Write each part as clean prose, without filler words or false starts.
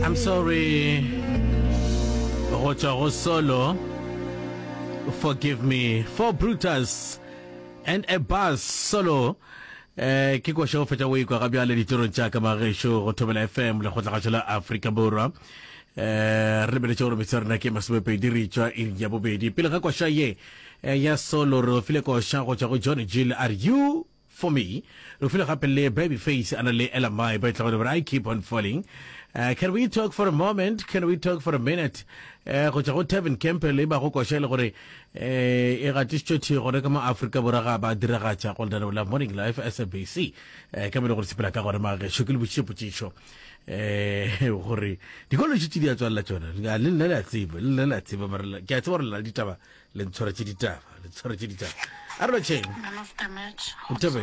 I'm sorry. Rocha Solo. Forgive me. For Brutus and a bus solo. Kiko show feta we kwa kabia le ditoro nchaka maresho Rotobela FM le khotla khatla Africa Borwa. Re bele tshoro metsarna ke masube pe diritswa in ya bobedi pele ga kwa shaye ya solo ro file ko sha go tsa go Johnny Jill, are you for me? Ro file gape le Babyface ana le LMI ba tla go I keep on falling. Can we talk for a moment? Can we talk for a minute? Go tsa go Tevin Kempe le ba go kwa shele gore e ga tshotse gore ka ma Africa Borwa ga ba dira ga tsa go dana la morning live SABC ka me go sepela ka gore ma ge shukile botšipotšo gore dikolo tšitši di a tswalla tsona le nna la tseba mara ke a tseba gore la ditaba le ntshwara tše ditaba a re batšheng Man of the match. Ntebe.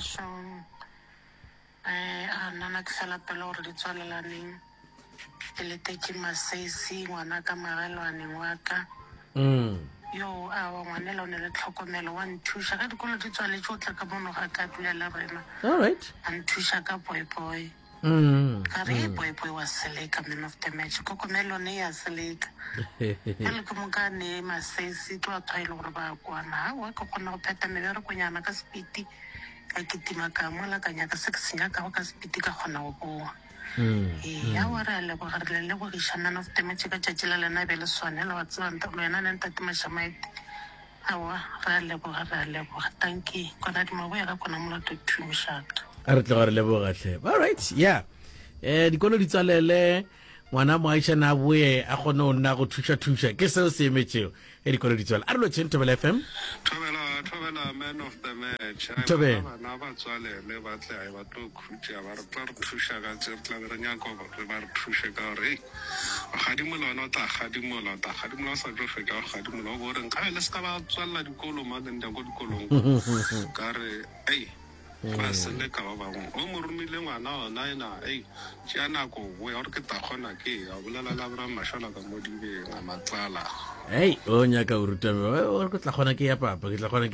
Nana ke fela pele gore di tswalelaneng ke letetse Masesi ngwana ka magelwaneng wa ka yo a wa ngwanela o ne le tlhokomelo wa nthuša ka dikolo di tswaletse o tla ka mono ga ka tulela rena all right a nthuša ka boy ka re boy wa seleka man of the match kokomelo ne ya seleka le ke mokane Masesi tlo a tshwaile gore ba kwana wa ka kgona go pheta meberekonyana ka sepiti ka kitima ka mola ka nyaka se ke senya ka go ka sepiti ka kgona go boa ya wa re le go re le go man of the match ka tšatši la lena be le swanela wa tseba nta lo yena ne ntate mashamaete awa re le go thank you kona di maboya ka kona molato thušaka a re tla gore le bogatle all right yeah dikolo di tsalele ngwana moaisha na boe a gone o nna go thuša ke seo se emetšego dikolo di tswala a re lo tšeng Tobela FM Tobela man of the match Tobe. bana ba tswalele ba tle ba tlo khutša ba re tla re thuša ka tse tla re nyaka gore ba re thuše ka gore gadimolwana o tla gadimola sa tlo feka gadimola o gore nka le se ka ba tswalela dikolo magenda ko dikolong ka re ba seleka ba bangwe o mo romile ngwana ona ena tšea nako boya gore ke ta kgona ke a bolela la bra mashala ka mo dibeng a matlala o nyaka o ruta o ke tla kgona ke ya papa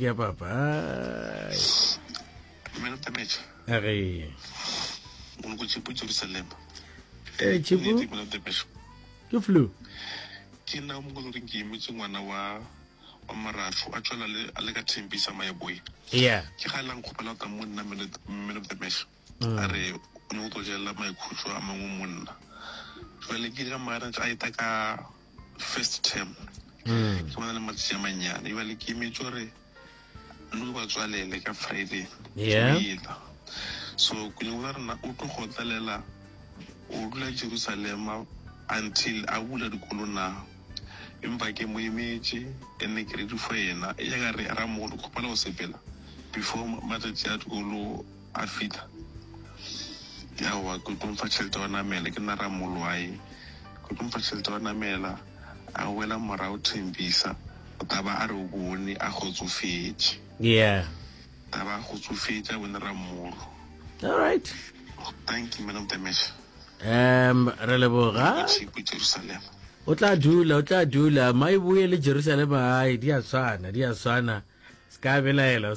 man of the match a re o go tšipo Jerusalem chipo man of the match ke flu ke nna mo go re ke imetse ngwana wa Marafu a tswela le ka Thembisa Mayaboy yeah ke ga lang khopela ka monna man of the match a re o ne o tlo jela maikhutsho a mangwe monna jwale ke ga mara a ita ka first term ke bona le matsi a manyane jwale ke imetse gore no ba tswalele ka Friday yeah so ke ne o rena o tlo go tlalela o dula Jerusalem until a bula dikolo na empa ke mo imetse ene ke re di fo yena e ya re ra mo go khopela go sepela before matsatsi a dikolo a fita ya wa go tlo mfa tšhelete wa namela ke nna ra molwai go tlo mfa tšhelete wa namela a wela morao Thembisa o taba a re o bone a go tsofetse yeah taba go tsofetse a bone ra molo all right thank you man of the match re leboga Jerusalem o tla dula mai boe le Jerusalem ai di a swana ska belaela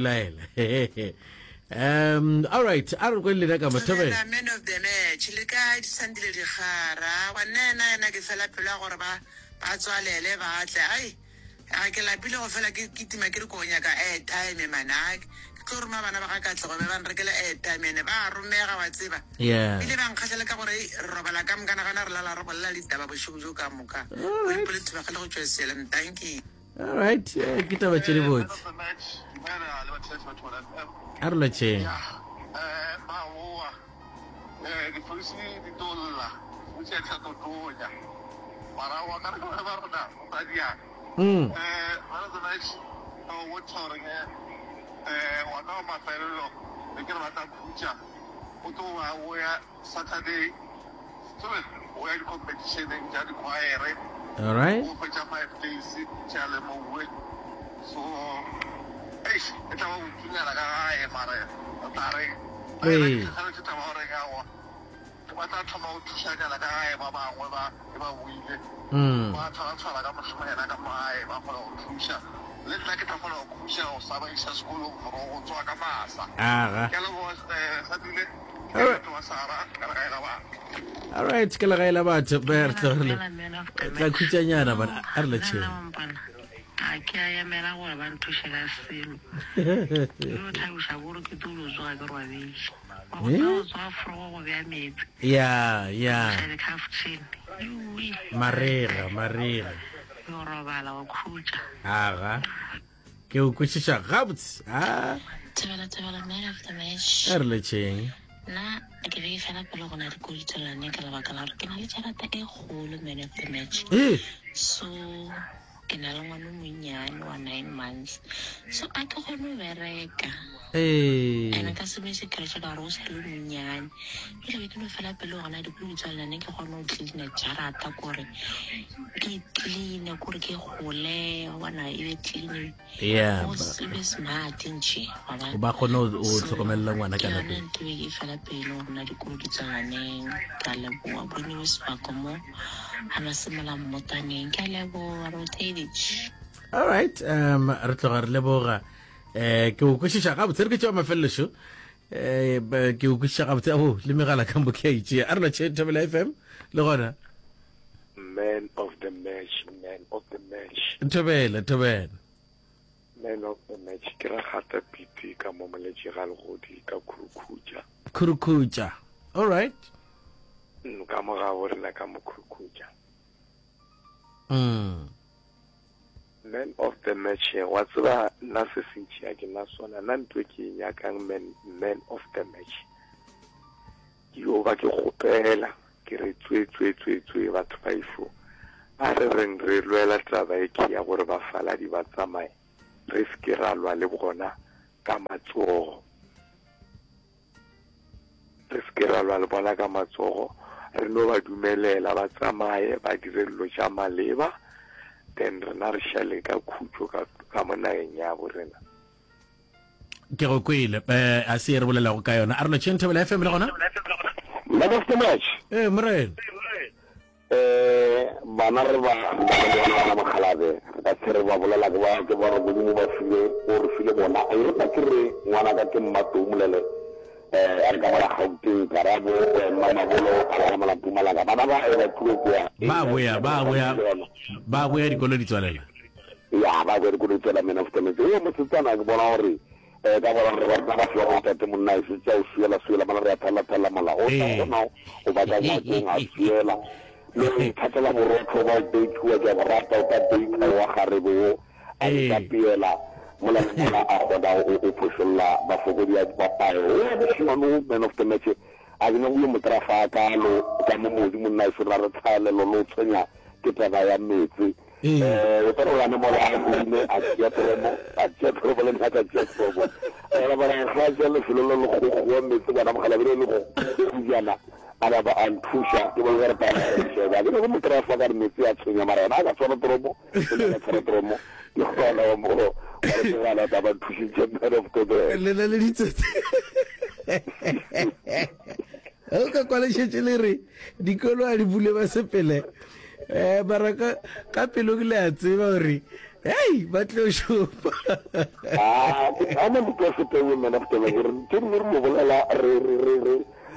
all right a re go le ka Matobela man of the match le ka di sandile di gara wa nena ke fela pela gore ba tswalele ba tle a ke la pile go fela ke kitima ke re go nya ka airtime manake ke tlo roma bana ba ga ka tlego ba nrekela airtime ene ba romega wa tseba yeah ile ba nkgatlhela ka gore robala ka mokana gana re lala re bolela le taba bošojo ka moka le politi ba gale go tswesela thank you all right ke taba tšele botse a re lo tšeng Maoa dipolisi di tolla o tšea tlhatotonya mara wa ka re ba rona o ka diana one of the nights o tshwareng wa ka mafelelo le ke re batla khutša o tlo wa o ya Saturday o ya di-competitioneng tša dikhwaere all right o fetša 5 days tša lemowe so e tla ba botsunyana ka gae mare o tare ga se taba gore ka wa ba tla thoma go thušanyana ka gae ba bangwe ba buile ba tshwara ka mošomanyana ka magae ba kgona go thuša le nna ke tla kgona go thuša go sa ba isa sekolong gore go tswa ka masa ke leboa sadile All right, ke la gaela batho Berto tla khutshanyana bana a re le tsheng a ke a emela gore ba nthušela selo yo thabisa gore ke tlo tsoga ke robedi go tswa frogo go bja metsi ya le captain marega yo robala go khutša aga ke o kwešiša gabotse tebela man of the match a re le tsheng nna ke be ke fela pele go na dikoditselane ka lebaka la gore ke na le tšhelete e kgolo man of the match so ke na le ngwana monnyane wa 9 months so a ke kgone go bereka ene ka sebe se kretše ka gore o sa le monnyane pele be ke no fela pele gona dikoditselane ke kgone go cleana jarata kore ke clean kore ke gole bona e be clean o be smart nje ba kgone o tlhokomelela ngwana ka nako ke be ke fela pele gona dikoditselane ka leboa bone o sebaka mo ana semela mmotaneng ke leboa rotage. All right, re tloga re leboga ke o kwešiša gabotse re ke tšwa mafelelo šo ke o kwešiša gabotse le megala ka mbo ke a itšea a re lotšhe Thobela FM le gona man of the match Thobela man of the match ke ra gata piti ka mo moletše ga legodi ka khurukutša all right ka mo ga borena ka mo khurukutša man of the match wa tseba nna se sentšhia ke nna sona nna ntwe ke nyakang man of the match yo ba ke gopela ke re tswe batho ba ifo a re reng re lwela taba e ke ya gore ba faladi ba tsamaye re se ra lwa le bona ka matsogo re no ba dumelela ba tsamaye ba dire dilo tša maleba then rena re šale ka khutšo ka monageng ya borena ke go kwele a se re bolelago ka yona a re lotšheng Thobela FM le gona man of the match morena bana re ba mogalabe re ka se re ba bolela ke ba re bodimo ba file o re file bona a re ka ke re ngwana ka ke mmato molele a re ka bara gauteng karabo mamabolo a mala Mpumalanga bana ba e ba tluetsa ba boya dikolo di tswalela ya ba go dikolo di tswalela man of the match yo motsana ke bona gore ka bona re ba ba flo go tate monna e se tsa o suela bana re a thalla mala o o ba ga ngwateng a suela le thatela borotho ba beitwa ke ba rata o ka beitwa wa garebo a ka piela mola a goda o phosolla ba fogodi ya papayo o ba shimano man of the match a dino mo motrafa ka lo ka mo monna e se ra tsale lo tsenya ke taba ya metsi o tlo ga mo la go a tšea le nna ka tšea tsobo ra ba ra ga le felo lo go metsi bana mogala le go dijana ala ba anthusha ke bolgare pa se ba ke mo motrafa ka metsi a tsenya mara na ka tsona tromo le ka tromo yo la mo ba la ba thushi man of the match le ditsetse o ka kwala šetse le re dikolo a di bule ba sepele baraka ka pelo ke le a tseba gore hey ba tlo shopa ana mo ka se teng man of the match ke mo bolela re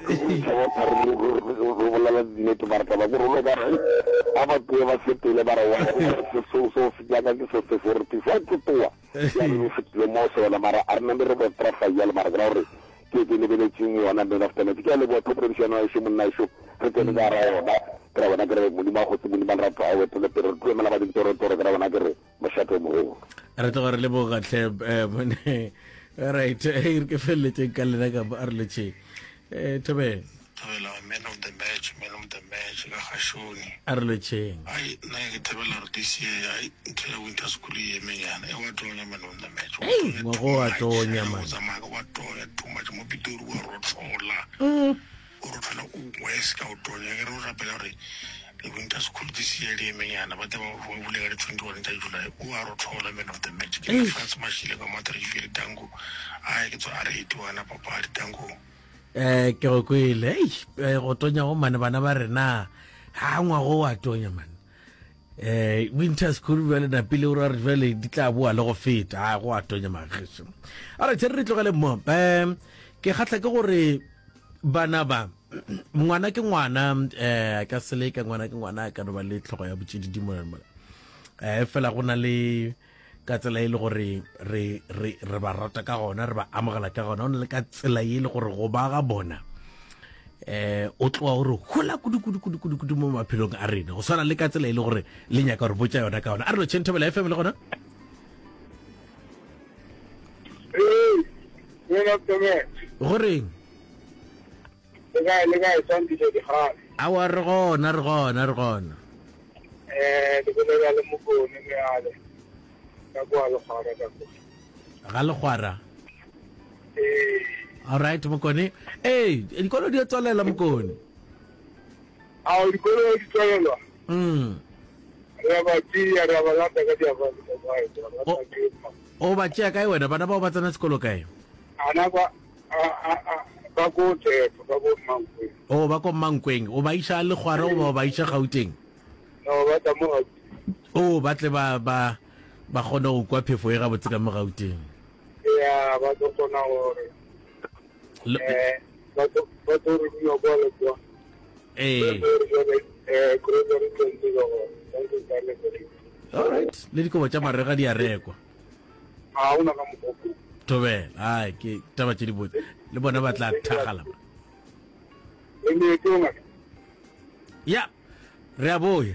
bolela nnete mara ka ba go rola ba ba tue ba sepele ba re wa so fitla ke so 45 toa ya le fitlo mo so la mara a nna re ba trafa ya le mara ga re ke le bele tsing yona man of the match ke le bo professional se monna iso re ke ga ra yona tra bona ke re mo di ba go tsebuni ba ra pa o tele pero tlo mala ba di toro ga bona ke re ba shato mo re tlo re le bo ga tle bone right e ke felletse ka le ka ba re le tše Thobela man of the match ka gashoni a re le tšeng ai na ke thobela re tisi ai ntla winter school ye menyana e wa tonya man of the match wa go wa tonya man wa tonya too much mo pitori wa rothola o rothola o west ka o tonya ke re o rapela re le winter school this year ye menyana ba te ba go bule ka 21 July o wa rothola man of the match ke le fast machine ka matri fili tango ai ke tso a re itwana papa di tango ke go kwele go tonya go mane bana ba rena ha ngwa go wa tonya man winter school vele na pile o ra re vele di tla boa le go feta ha go wa tonya magesho a re tsere re tlogele mo ke gatla ke gore bana ba ngwana ke ngwana ka seleka ngwana ke ngwana ka no ba le tlhogo ya botšididi mo fela go na le ka tsela e le gore re ba rata ka gona re ba amogela ka gona o na le ka tsela e le gore go ba ga bona o tloa gore gola kudu mo maphelong a rena go swana le ka tsela e le gore le nyaka gore botsa yona ka gona a re lo Thobela FM le gona goreng le ga tsang di di ha awa re gona le bolela le mokone le ale ka kwa le khara ka ga le khwara all right mokone dikolo di tsolela mokone dikolo di tsolela re ba tia re ba la ka dia ba o ba tšea kae wena bana ba o ba tsena sekolo kae ana ba go Mankweng ba ko Mankweng o ba isha le khwara o ba isha Gauteng no ba ta mo ba tle ba gona go kwa phefo e ga botse ka mo Gauteng ya ba to kona gore ba to re no go le kwa all right le dikobo tša marega di a rekwa una ka mokoko Thobela ke taba tše di botse le bona ba tla thagala ya re a boya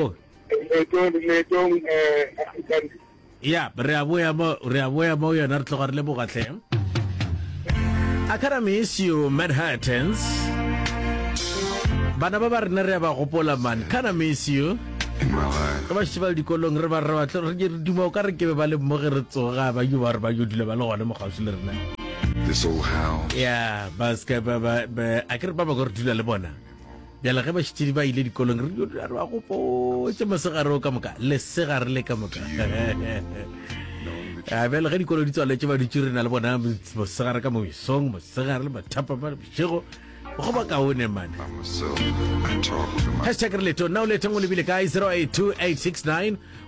ya re a boya mo yona re tloga re le bogatlhe I kinda miss you Manhattans bana ba ba rena re ba gopola man kinda miss you ka ba sheba dikolong re ba tle re duma o ka re ke ba le mo ge re tsoga ba yo ba yo dula ba le gona mo gausi le rena this old house baska ba a ke re ba go re dula le bona bjale ge ba shitidi ba ile dikolong re ba gopotse mosegare o ka moka le segare le ka moka bjale ge dikolo di tswaletse ba ditse re na le bona mosegare ka moisong mosegare le mathapa ba bšego go ba kaone man hashtag re leto now leto ngwe lebile ka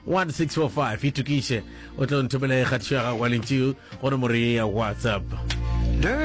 0828691645 itukishe o tlo nthobela e kgatšo ya ga gwanentšeo gore more ya WhatsApp